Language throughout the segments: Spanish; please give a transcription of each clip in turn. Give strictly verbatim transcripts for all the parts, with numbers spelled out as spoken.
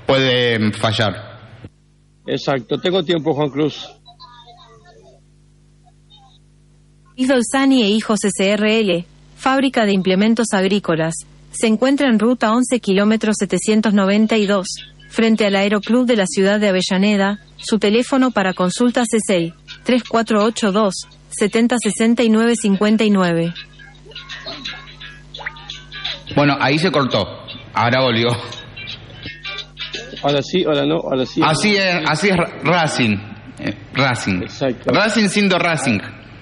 puede fallar. Exacto, tengo tiempo, Juan Cruz. Dolzani e Hijos S R L, fábrica de implementos agrícolas, se encuentra en ruta once kilómetros setecientos noventa y dos, frente al Aeroclub de la ciudad de Avellaneda. Su teléfono para consultas es el tres cuatro ocho dos, siete cero seis nueve cinco nueve. Bueno, ahí se cortó, ahora volvió. Ahora sí, ahora no, ahora sí. Así es, así es Racing, eh, Racing. Exacto. Racing siendo Racing.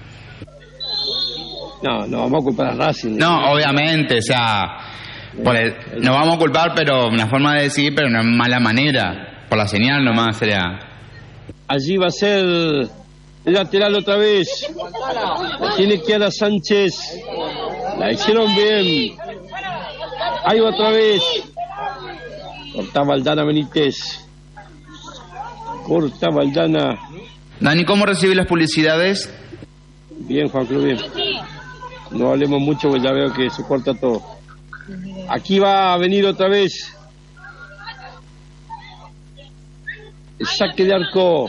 No, no vamos a culpar a Racing. No, obviamente, o sea, por el, nos vamos a culpar, pero una forma de decir, pero no en mala manera, por la señal nomás sería. Allí va a ser lateral otra vez. Tiene que ir a Sánchez. La hicieron bien. Ahí va otra vez. Corta Valdana Benítez. Corta Valdana. Dani, ¿cómo recibe las publicidades? Bien, Juan Cruz, bien. No hablemos mucho, porque ya veo que se corta todo. Aquí va a venir otra vez. El saque de arco.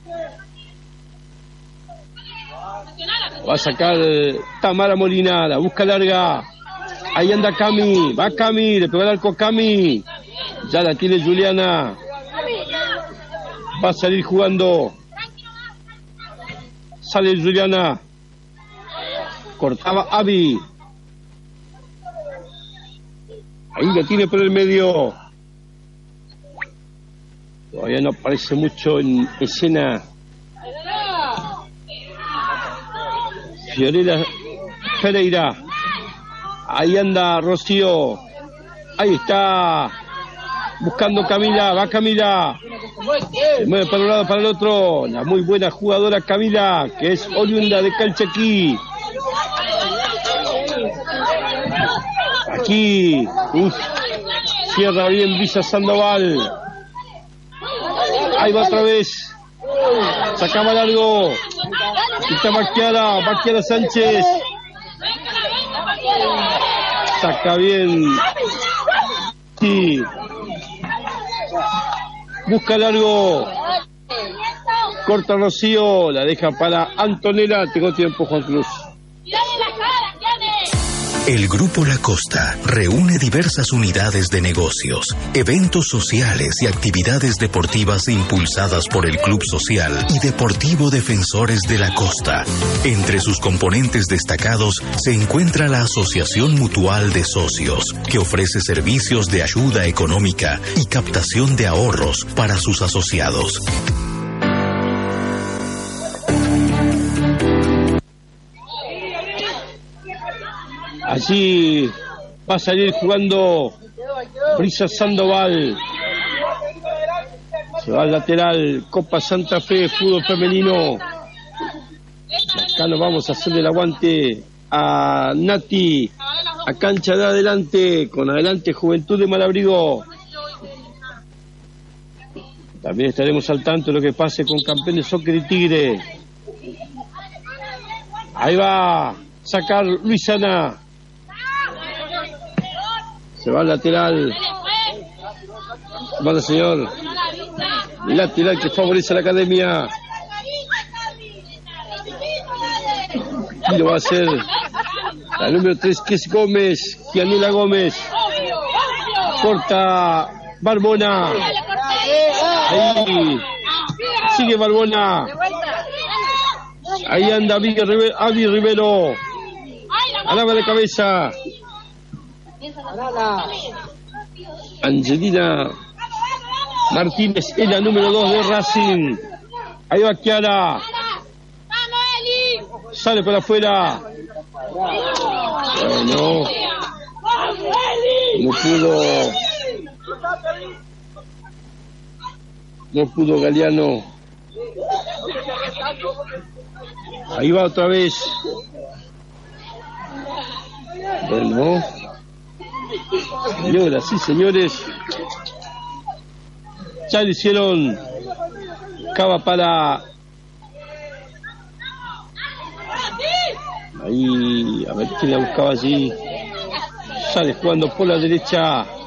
Va a sacar Tamara Molina, la busca larga. Ahí anda Cami, va Cami, le pegó el arco a Cami. Ya la tiene Juliana. Va a salir jugando. Sale Juliana. Cortaba Avi. Ahí la tiene por el medio. Todavía no aparece mucho en escena. Fiorella Pereira. Ahí anda Rocío. Ahí está. Buscando Camila. Va Camila. Se mueve para un lado, para el otro. La muy buena jugadora Camila, que es oriunda de Calchaquí. Aquí. Uf. Cierra bien Villa Sandoval. Ahí va otra vez. Sacaba largo. Está Maquiara. Maquiara Sánchez. Saca bien. Sí. Busca largo. Corta Rocío. La deja para Antonella. Tengo tiempo, Juan Cruz. El Grupo La Costa reúne diversas unidades de negocios, eventos sociales y actividades deportivas impulsadas por el Club Social y Deportivo Defensores de la Costa. Entre sus componentes destacados se encuentra la Asociación Mutual de Socios, que ofrece servicios de ayuda económica y captación de ahorros para sus asociados. Allí va a salir jugando Brisa Sandoval. Se va al lateral, Copa Santa Fe, fútbol femenino. Acá nos vamos a hacer el aguante a Nati, a cancha de adelante, con adelante Juventud de Malabrigo. También estaremos al tanto de lo que pase con Campeones Soccer y Tigre. Ahí va a sacar Luisana. Se va al lateral. Vale, señor. Lateral que favorece a la academia. Y lo va a hacer la número tres, que es Gómez. Gianula Gómez. Corta Barbona. Ahí. Sigue Barbona. Ahí anda Avi Rivero. Alaba de cabeza. Angelina Martínez es la número dos de Racing. Ahí va Kiara. Sale para afuera. Bueno, no pudo. No pudo Galeano. Ahí va otra vez. Bueno. Señoras y señores, ya le hicieron cava para ahí, a ver quién la buscaba allí. Sale jugando por la derecha